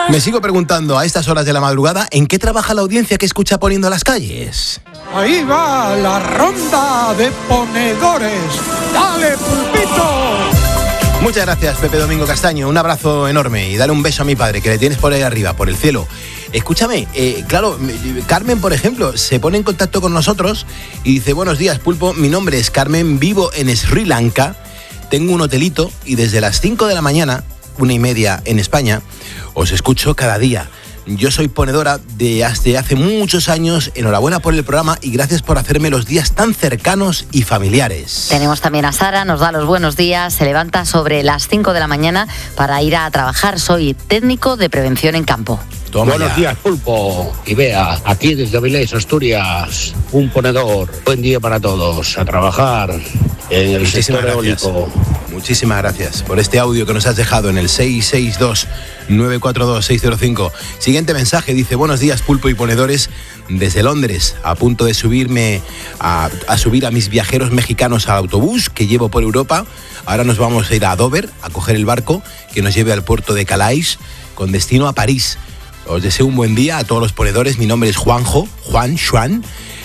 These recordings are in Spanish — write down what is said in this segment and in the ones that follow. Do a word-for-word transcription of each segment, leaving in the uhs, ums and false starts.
Me sigo preguntando a estas horas de la madrugada, ¿en qué trabaja la audiencia que escucha Poniendo las Calles? Ahí va la ronda de ponedores. ¡Dale, Pulpito! Muchas gracias, Pepe Domingo Castaño. Un abrazo enorme y dale un beso a mi padre, que le tienes por ahí arriba, por el cielo. Escúchame, eh, claro, Carmen, por ejemplo, se pone en contacto con nosotros y dice: buenos días, Pulpo, mi nombre es Carmen, vivo en Sri Lanka, tengo un hotelito y desde las cinco de la mañana, una y media en España, os escucho cada día. Yo soy ponedora de hace, hace muchos años. Enhorabuena por el programa y gracias por hacerme los días tan cercanos y familiares. Tenemos también a Sara, nos da los buenos días, se levanta sobre las cinco de la mañana para ir a trabajar. Soy técnico de prevención en campo. Toma Buenos ya. días, Pulpo y Bea, aquí desde Avilés, Asturias, un ponedor. Buen día para todos, a trabajar en el Muchísimas sector gracias. eólico. Muchísimas gracias por este audio que nos has dejado en el seis seis dos, nueve cuatro dos, seis cero cinco. Siguiente mensaje, dice: buenos días, Pulpo y ponedores, desde Londres, a punto de subirme a, a subir a mis viajeros mexicanos al autobús que llevo por Europa. Ahora nos vamos a ir a Dover a coger el barco que nos lleve al puerto de Calais con destino a París. Os deseo un buen día a todos los ponedores. Mi nombre es Juanjo, Juan, Juan.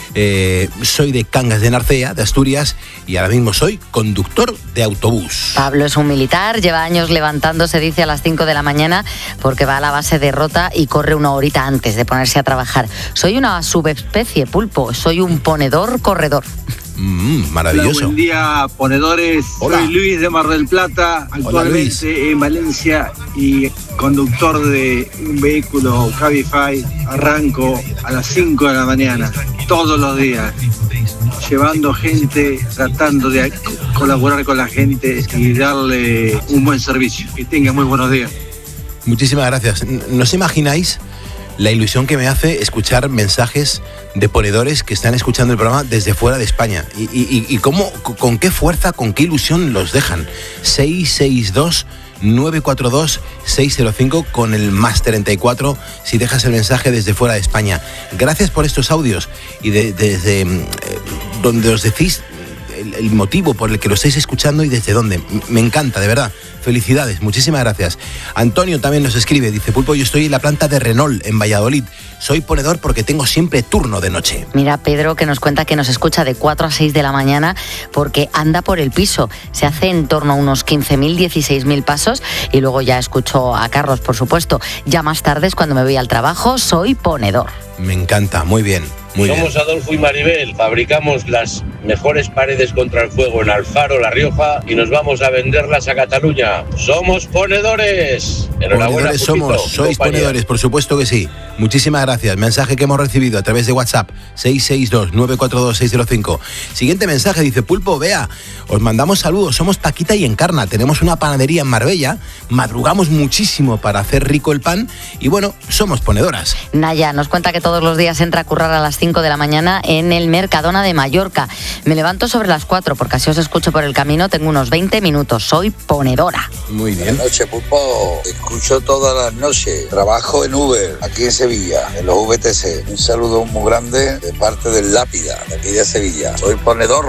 Eh, soy de Cangas de Narcea, de Asturias, y ahora mismo soy conductor de autobús. Pablo es un militar, lleva años levantándose, dice, a las cinco de la mañana porque va a la base de Rota y corre una horita antes de ponerse a trabajar. Soy una subespecie, Pulpo, soy un ponedor corredor. Mm, maravilloso. Hola, buen día, ponedores. Hola. Soy Luis de Mar del Plata, actualmente en Valencia y conductor de un vehículo Cabify. Arranco a las cinco de la mañana, todos los días, llevando gente, tratando de colaborar con la gente y darle un buen servicio. Que tengan muy buenos días. Muchísimas gracias. ¿No os imagináis la ilusión que me hace escuchar mensajes de ponedores que están escuchando el programa desde fuera de España? Y, y, y cómo, con qué fuerza, con qué ilusión los dejan. seis seis dos, nueve cuatro dos, seis cero cinco con el más treinta y cuatro si dejas el mensaje desde fuera de España. Gracias por estos audios y de, desde eh, donde os decís el, el motivo por el que lo estáis escuchando y desde dónde. Me encanta, de verdad. Felicidades, muchísimas gracias. Antonio también nos escribe, dice: Pulpo, yo estoy en la planta de Renault en Valladolid. Soy ponedor porque tengo siempre turno de noche. Mira, Pedro, que nos cuenta que nos escucha de cuatro a seis de la mañana porque anda por el piso. Se hace en torno a unos quince mil, dieciséis mil pasos y luego ya escucho a Carlos, por supuesto. Ya más tarde es cuando me voy al trabajo. Soy ponedor. Me encanta, muy bien. Muy Somos bien. Adolfo y Maribel, fabricamos las mejores paredes contra el fuego en Alfaro, La Rioja, y nos vamos a venderlas a Cataluña. ¡Somos ponedores! Enhorabuena, Ponedores Pulpito somos, y sois compañía. ponedores, por supuesto que sí. Muchísimas gracias. Mensaje que hemos recibido a través de WhatsApp, seis seis dos, nueve cuatro dos, seis cero cinco. Siguiente mensaje, dice: Pulpo, Bea, os mandamos saludos, somos Paquita y Encarna, tenemos una panadería en Marbella, madrugamos muchísimo para hacer rico el pan y bueno, somos ponedoras. Naya nos cuenta que todos los días entra a currar a las cinco de la mañana en el Mercadona de Mallorca. Me levanto sobre las cuatro porque así os escucho por el camino, tengo unos veinte minutos, soy ponedora. Muy bien. Buenas noches, Pulpo. Te escucho todas las noches. Trabajo en Uber, aquí en Sevilla, en los V T C. Un saludo muy grande de parte del Lápida, de aquí de Sevilla. Soy ponedor.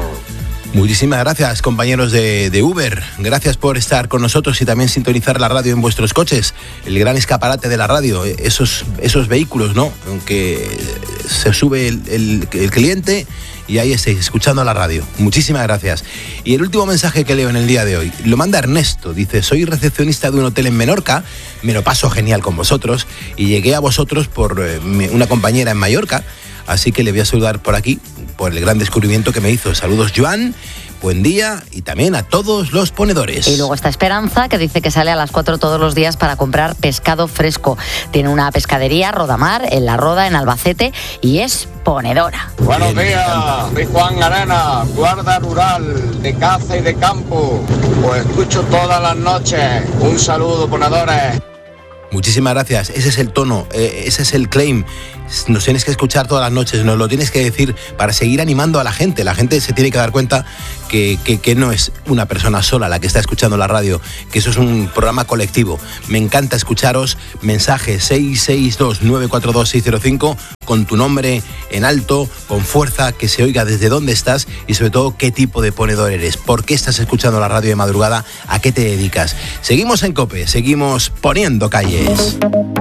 Muchísimas gracias, compañeros de, de Uber. Gracias por estar con nosotros y también sintonizar la radio en vuestros coches. El gran escaparate de la radio, esos, esos vehículos, ¿no? Aunque se sube el, el, el cliente y ahí estáis escuchando la radio. Muchísimas gracias. Y el último mensaje que leo en el día de hoy lo manda Ernesto. Dice: soy recepcionista de un hotel en Menorca, me lo paso genial con vosotros y llegué a vosotros por eh, una compañera en Mallorca, así que le voy a saludar por aquí por el gran descubrimiento que me hizo. Saludos, Joan. Buen día y también a todos los ponedores. Y luego está Esperanza, que dice que sale a las cuatro todos los días para comprar pescado fresco. Tiene una pescadería, Rodamar, en La Roda, en Albacete, y es ponedora. Buenos días, soy Juan Arena, guarda rural de caza y de campo. Pues escucho todas las noches. Un saludo, ponedores. Muchísimas gracias. Ese es el tono, eh, ese es el claim. Nos tienes que escuchar todas las noches, nos lo tienes que decir para seguir animando a la gente. La gente se tiene que dar cuenta que, que, que no es una persona sola la que está escuchando la radio, que eso es un programa colectivo. Me encanta escucharos. Mensaje seis seis dos, nueve cuatro dos, seis cero cinco. con tu nombre en alto, con fuerza, que se oiga desde dónde estás y sobre todo qué tipo de ponedor eres, por qué estás escuchando la radio de madrugada, a qué te dedicas. Seguimos en COPE, seguimos poniendo calles.